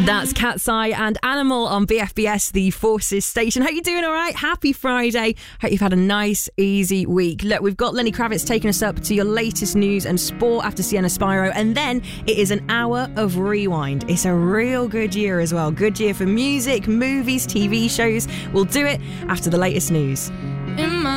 That's Cat's Eye and Animal on BFBS, the Forces station. Hope you're doing all right. Happy Friday. Hope you've had a nice, easy week. Look, we've got Lenny Kravitz taking us up to your latest news and sport after Sienna Spyro, and then it is an hour of Rewind. It's a real good year as well. Good year for music, movies, TV shows. We'll do it after the latest news.